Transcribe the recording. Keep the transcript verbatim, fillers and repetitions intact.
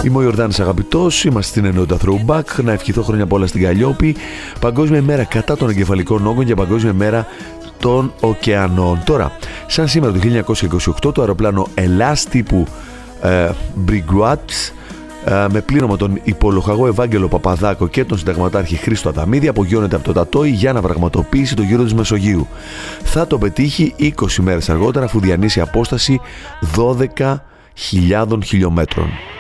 Είμαι ο Ιορδάνης Αγαπητός, είμαστε στην ενότητα Throwback. Να ευχηθώ χρόνια πολλά στην Καλλιόπη. Παγκόσμια ημέρα κατά των εγκεφαλικών όγκων και παγκόσμια ημέρα των ωκεανών. Τώρα, σαν σήμερα το χίλια εννιακόσια είκοσι οκτώ, το αεροπλάνο Ελλάς τύπου ε, Brigouat ε, με πλήρωμα τον υπολοχαγό Ευάγγελο Παπαδάκο και τον συνταγματάρχη Χρήστο Αδαμίδη απογειώνεται από το Τατόι για να πραγματοποιήσει το γύρο της Μεσογείου. Θα το πετύχει είκοσι μέρες αργότερα, αφού διανύσει απόσταση δώδεκα χιλιάδων χιλιόμετρων.